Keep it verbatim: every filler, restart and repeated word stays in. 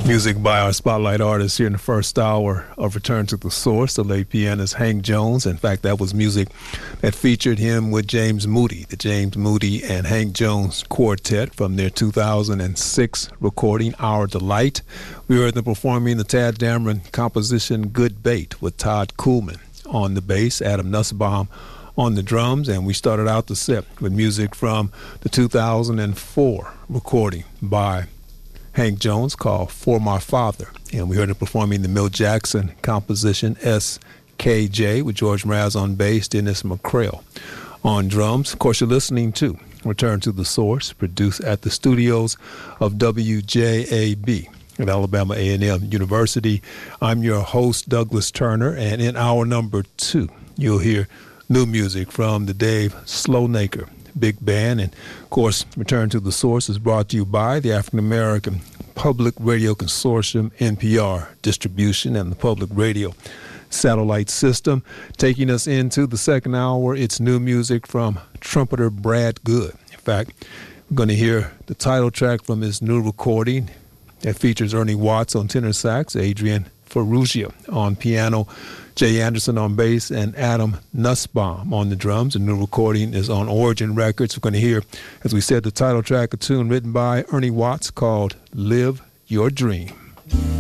Music by our spotlight artist here in the first hour of Return to the Source, the late pianist Hank Jones. In fact, that was music that featured him with James Moody, the James Moody and Hank Jones Quartet from their two thousand six recording, Our Delight. We heard them performing the Tad Dameron composition Good Bait with Todd Kuhlman on the bass, Adam Nussbaum on the drums, and we started out the set with music from the two thousand four recording by Hank Jones called For My Father, and we heard him performing the Milt Jackson composition S K J with George Mraz on bass, Dennis McCrail on drums. Of course, you're listening to Return to the Source, produced at the studios of W J A B at Alabama A and M University. I'm your host, Douglas Turner, and in hour number two, you'll hear new music from the Dave Slonaker Big Band. And of course, Return to the Source is brought to you by the African American Public Radio Consortium, N P R distribution, and the Public Radio Satellite System. Taking us into the second hour, it's new music from trumpeter Brad Good. In fact, we're going to hear the title track from his new recording that features Ernie Watts on tenor sax, Adrian Ferrugia on piano, Jay Anderson on bass, and Adam Nussbaum on the drums. The new recording is on Origin Records. We're going to hear, as we said, the title track, a tune written by Ernie Watts called Live Your Dream.